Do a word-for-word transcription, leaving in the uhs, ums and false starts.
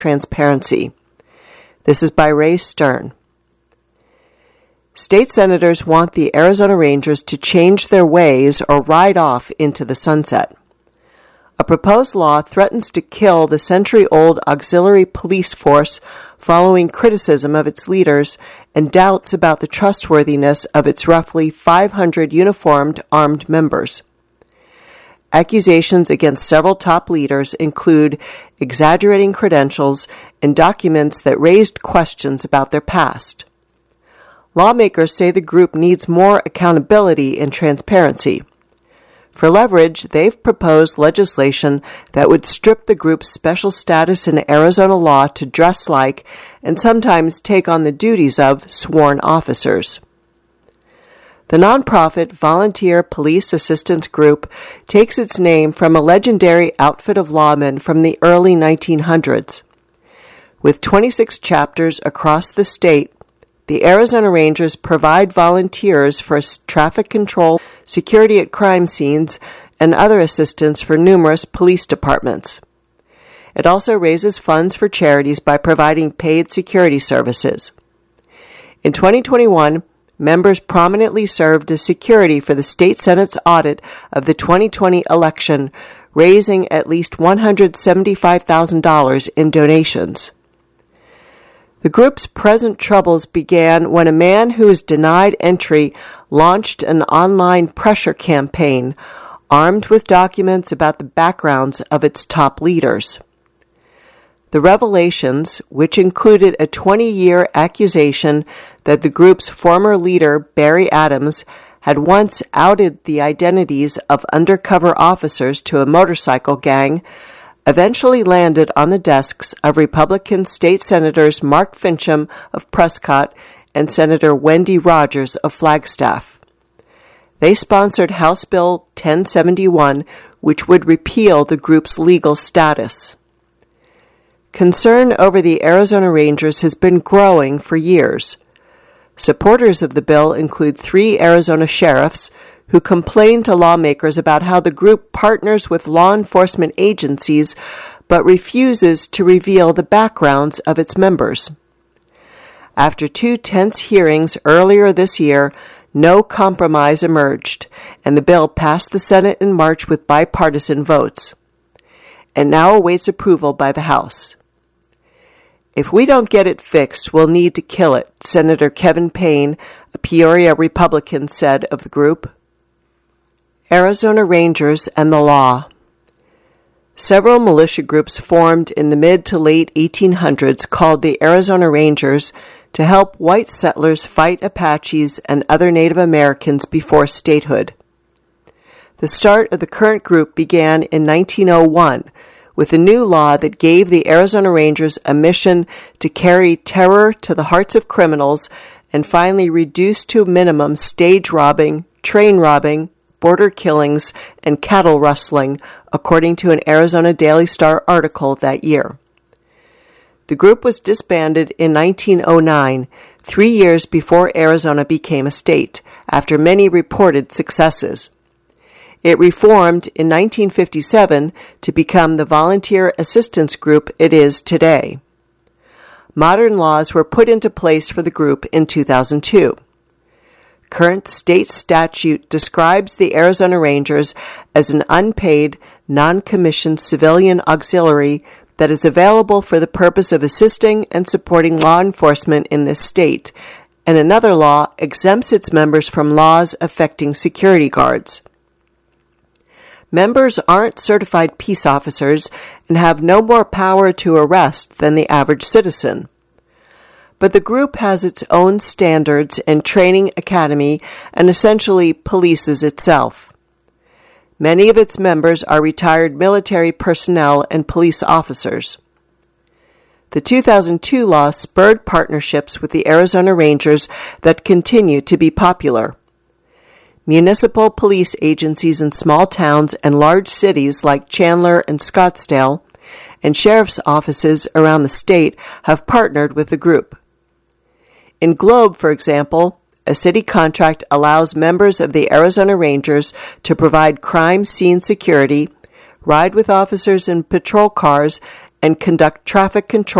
transparency. This is by Ray Stern. State senators want the Arizona Rangers to change their ways or ride off into the sunset. A proposed law threatens to kill the century-old auxiliary police force following criticism of its leaders and doubts about the trustworthiness of its roughly five hundred uniformed armed members. Accusations against several top leaders include exaggerating credentials and documents that raised questions about their past. Lawmakers say the group needs more accountability and transparency. For leverage, they've proposed legislation that would strip the group's special status in Arizona law to dress like and sometimes take on the duties of sworn officers. The nonprofit Volunteer Police Assistance Group takes its name from a legendary outfit of lawmen from the early nineteen hundreds. With twenty-six chapters across the state, the Arizona Rangers provide volunteers for traffic control, security at crime scenes, and other assistance for numerous police departments. It also raises funds for charities by providing paid security services. In twenty twenty-one, members prominently served as security for the state Senate's audit of the twenty twenty election, raising at least one hundred seventy-five thousand dollars in donations. The group's present troubles began when a man who was denied entry launched an online pressure campaign, armed with documents about the backgrounds of its top leaders. The revelations, which included a twenty-year accusation that the group's former leader, Barry Adams, had once outed the identities of undercover officers to a motorcycle gang, eventually landed on the desks of Republican State Senators Mark Finchem of Prescott and Senator Wendy Rogers of Flagstaff. They sponsored House Bill ten seventy-one, which would repeal the group's legal status. Concern over the Arizona Rangers has been growing for years. Supporters of the bill include three Arizona sheriffs who complained to lawmakers about how the group partners with law enforcement agencies but refuses to reveal the backgrounds of its members. After two tense hearings earlier this year, no compromise emerged, and the bill passed the Senate in March with bipartisan votes, and now awaits approval by the House. If we don't get it fixed, we'll need to kill it, Senator Kevin Payne, a Peoria Republican, said of the group. Arizona Rangers and the law. Several militia groups formed in the mid to late eighteen hundreds called the Arizona Rangers to help white settlers fight Apaches and other Native Americans before statehood. The start of the current group began in nineteen oh one with a new law that gave the Arizona Rangers a mission to carry terror to the hearts of criminals and finally reduced to a minimum stage robbing, train robbing, border killings, and cattle rustling, according to an Arizona Daily Star article that year. The group was disbanded in nineteen oh nine, three years before Arizona became a state, after many reported successes. It reformed in nineteen fifty-seven to become the volunteer assistance group it is today. Modern laws were put into place for the group in two thousand two. Current state statute describes the Arizona Rangers as an unpaid, non-commissioned civilian auxiliary that is available for the purpose of assisting and supporting law enforcement in this state, and another law exempts its members from laws affecting security guards. Members aren't certified peace officers and have no more power to arrest than the average citizen. But the group has its own standards and training academy and essentially polices itself. Many of its members are retired military personnel and police officers. The two thousand two law spurred partnerships with the Arizona Rangers that continue to be popular. Municipal police agencies in small towns and large cities like Chandler and Scottsdale, and sheriff's offices around the state have partnered with the group. In Globe, for example, a city contract allows members of the Arizona Rangers to provide crime scene security, ride with officers in patrol cars, and conduct traffic control